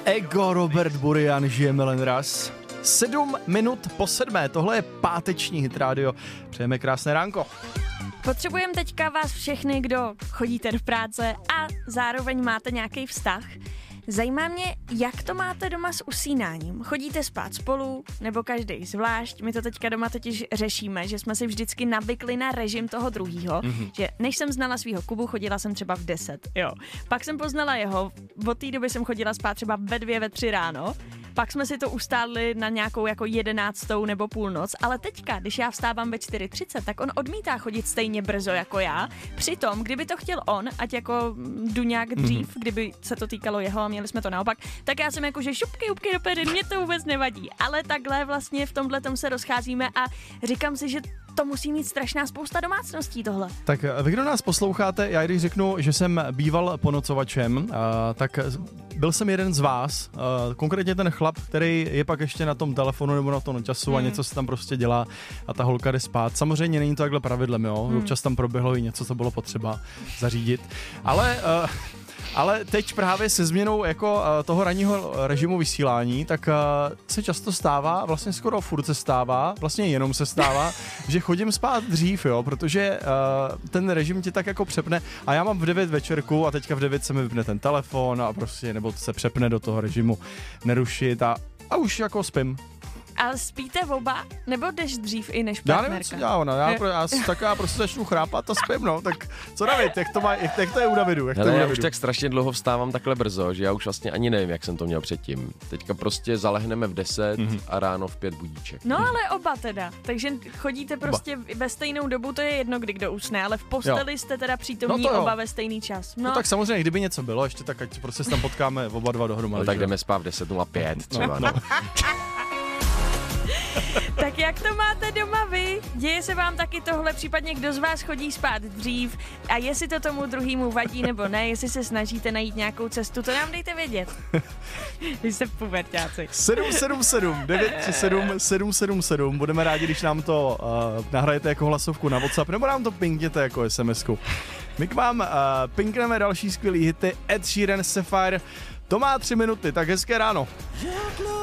Ego, Robert Burian, žijeme len raz. 7 minut po 7. Tohle je páteční Hit Radio. Přejeme krásné ránko. Potřebujeme teďka vás všechny, kdo chodíte do práce a zároveň máte nějaký vztah. Zajímá mě, jak to máte doma s usínáním. Chodíte spát spolu, nebo každý zvlášť? My to teďka doma totiž řešíme, že jsme si vždycky navykli na režim toho druhýho, že než jsem znala svýho Kubu, chodila jsem třeba v 10, jo. Pak jsem poznala jeho, od té doby jsem chodila spát třeba ve 2, ve 3 ráno. Pak jsme si to ustálili na nějakou jako 11. nebo půlnoc, ale teďka, když já vstávám ve 4:30, tak on odmítá chodit stejně brzo jako já. Přitom, kdyby to chtěl on, ať jako duňák dřív, kdyby se to týkalo jeho a měli jsme to naopak, tak já jsem jako, že šupky do pedy, mě to vůbec nevadí. Ale takhle vlastně v tomhletom se rozcházíme a říkám si, že to musí mít strašná spousta domácností tohle. Tak vy, kdo nás posloucháte, já když řeknu, že jsem býval ponocovačem, tak byl jsem jeden z vás, konkrétně ten chlap, který je pak ještě na tom telefonu nebo na tom času a něco se tam prostě dělá a ta holka jde spát. Samozřejmě není to takhle pravidlem, jo. Občas tam proběhlo i něco, co bylo potřeba zařídit. Ale teď právě se změnou jako toho ranního režimu vysílání, tak se často stává, vlastně skoro furt se stává, vlastně jenom se stává, že chodím spát dřív, jo, protože ten režim tě tak jako přepne a já mám v 9 večerku a teďka v 9 se mi vypne ten telefon a prostě nebo se přepne do toho režimu nerušit a už jako spím. Ale spíte oba, nebo jdeš dřív i než Já partnerka? nevím, co dělá ona, já prostě začnu chrápat a spím, no, tak co David, jak to je u Davidu? Já už tak strašně dlouho vstávám takhle brzo, že já už vlastně ani nevím, jak jsem to měl předtím. Teďka prostě zalehneme v 10 a ráno v 5 budíček. No ale oba teda, takže chodíte prostě ve stejnou dobu, to je jedno, kdy kdo usne, ale v posteli jste teda přítomní oba ve stejný čas. No tak samozřejmě, kdyby něco bylo, ještě tak ať prostě se tam potkáme oba dva dohromady. No tak jdeme spát v 10:05 třeba. No. Tak jak to máte doma vy? Děje se vám taky tohle, případně kdo z vás chodí spát dřív a jestli to tomu druhému vadí nebo ne, jestli se snažíte najít nějakou cestu, to nám dejte vědět. Vy jste puberťáci. 777 937 777, budeme rádi, když nám to nahrajete jako hlasovku na WhatsApp, nebo nám to pingněte jako SMS-ku. My k vám pinkneme další skvělý hity, Ed Sheeran, Sapphire, to má 3 minuty, tak hezké ráno.